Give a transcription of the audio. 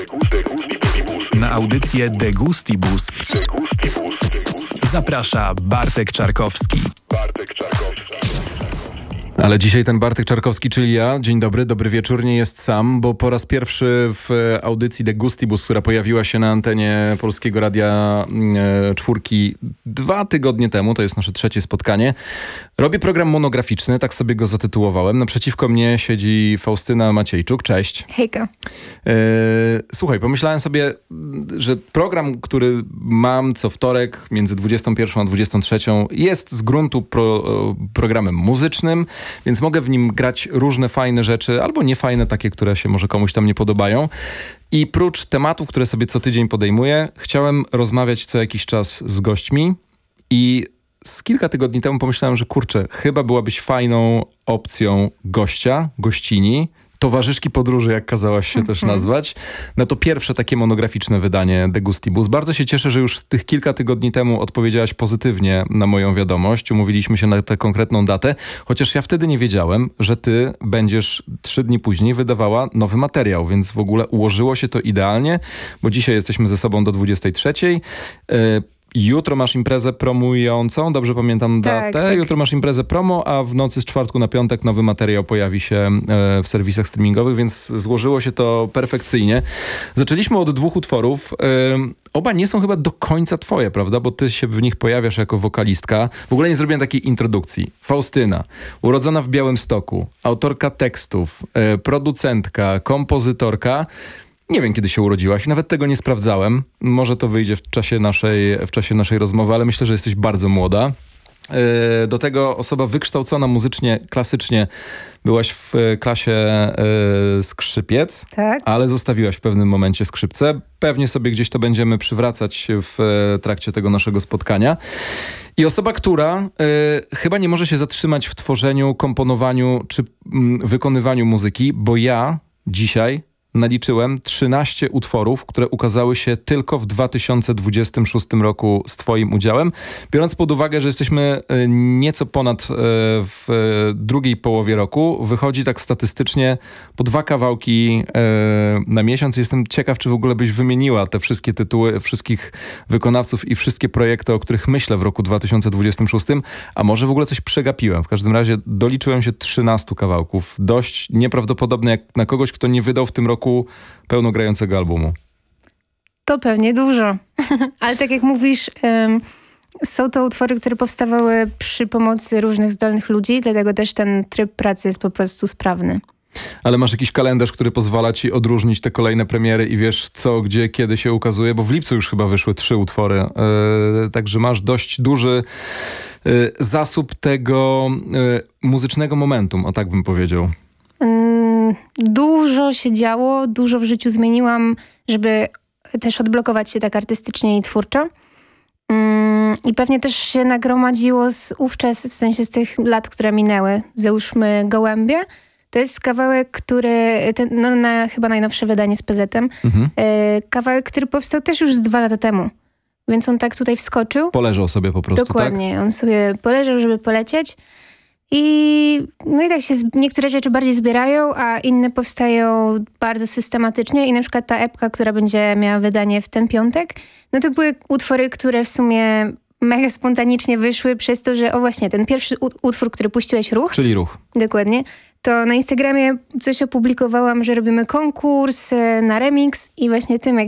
Na audycję De Gustibus zaprasza Bartek Czarkowski. Ale dzisiaj ten Bartek Czarkowski, czyli ja, dzień dobry, dobry wieczór, nie jest sam, bo po raz pierwszy w audycji De Gustibus, która pojawiła się na antenie Polskiego Radia 4 2 tygodnie temu, to jest nasze trzecie spotkanie, robię program monograficzny, tak sobie go zatytułowałem. Naprzeciwko mnie siedzi Faustyna Maciejczuk, cześć. Hejka. Słuchaj, pomyślałem sobie, że program, który mam co wtorek między 21 a 23 jest z gruntu programem muzycznym, więc mogę w nim grać różne fajne rzeczy, albo niefajne, takie, które się może komuś tam nie podobają. I prócz tematów, które sobie co tydzień podejmuję, chciałem rozmawiać co jakiś czas z gośćmi i z kilka tygodni temu pomyślałem, że kurczę, chyba byłabyś fajną opcją gościa, gościni, towarzyszki podróży, jak kazałaś się też nazwać, na to pierwsze takie monograficzne wydanie De Gustibus. Bardzo się cieszę, że już tych kilka tygodni temu odpowiedziałaś pozytywnie na moją wiadomość. Umówiliśmy się na tę konkretną datę, chociaż ja wtedy nie wiedziałem, że ty będziesz 3 dni później wydawała nowy materiał, więc w ogóle ułożyło się to idealnie, bo dzisiaj jesteśmy ze sobą do 23. Jutro masz imprezę promującą, dobrze pamiętam datę. Tak. Jutro masz imprezę promo, a w nocy z czwartku na piątek nowy materiał pojawi się w serwisach streamingowych, więc złożyło się to perfekcyjnie. Zaczęliśmy od 2 utworów. Oba nie są chyba do końca twoje, prawda? Bo ty się w nich pojawiasz jako wokalistka. W ogóle nie zrobiłem takiej introdukcji. Faustyna, urodzona w Białymstoku, autorka tekstów, producentka, kompozytorka. Nie wiem, kiedy się urodziłaś, nawet tego nie sprawdzałem. Może to wyjdzie w czasie naszej rozmowy, ale myślę, że jesteś bardzo młoda. Do tego osoba wykształcona muzycznie, klasycznie. Byłaś w klasie skrzypiec, Tak. ale zostawiłaś w pewnym momencie skrzypce. Pewnie sobie gdzieś to będziemy przywracać w trakcie tego naszego spotkania. I osoba, która chyba nie może się zatrzymać w tworzeniu, komponowaniu czy wykonywaniu muzyki, bo ja dzisiaj naliczyłem 13 utworów, które ukazały się tylko w 2026 roku z twoim udziałem. Biorąc pod uwagę, że jesteśmy nieco ponad w drugiej połowie roku, wychodzi tak statystycznie po 2 kawałki na miesiąc. Jestem ciekaw, czy w ogóle byś wymieniła te wszystkie tytuły, wszystkich wykonawców i wszystkie projekty, o których myślę w roku 2026, a może w ogóle coś przegapiłem. W każdym razie doliczyłem się 13 kawałków. Dość nieprawdopodobne jak na kogoś, kto nie wydał w tym roku pełnogrającego albumu. To pewnie dużo. Ale tak jak mówisz, są to utwory, które powstawały przy pomocy różnych zdolnych ludzi, dlatego też ten tryb pracy jest po prostu sprawny. Ale masz jakiś kalendarz, który pozwala ci odróżnić te kolejne premiery i wiesz co, gdzie, kiedy się ukazuje? Bo w lipcu już chyba wyszły 3 utwory. Także masz dość duży zasób tego muzycznego momentum, o tak bym powiedział. Dużo się działo, dużo w życiu zmieniłam, żeby też odblokować się tak artystycznie i twórczo. I pewnie też się nagromadziło w sensie z tych lat, które minęły. Załóżmy Gołębie. To jest kawałek, który, chyba najnowsze wydanie z PZ-em, kawałek, który powstał też już z 2 lata temu. Więc on tak tutaj wskoczył. Poleżał sobie po prostu, Dokładnie, tak? On sobie poleżał, żeby polecieć. I tak się niektóre rzeczy bardziej zbierają, a inne powstają bardzo systematycznie. I na przykład ta epka, która będzie miała wydanie w ten piątek, no to były utwory, które w sumie mega spontanicznie wyszły przez to, że właśnie ten pierwszy utwór, który puściłeś, Ruch. Czyli Ruch. Dokładnie. To na Instagramie coś opublikowałam, że robimy konkurs na remix i właśnie tym, jak